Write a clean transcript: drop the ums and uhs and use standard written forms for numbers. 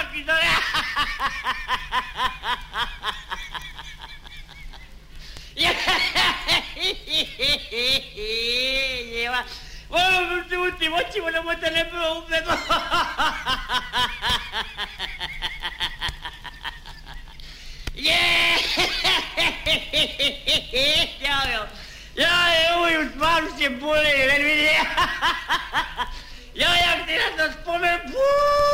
închisoare! Ultimo, ci volevo teleprove. Ja, ujut, Marus je bolje, ne vidi. Ja, jak ti na to spomen,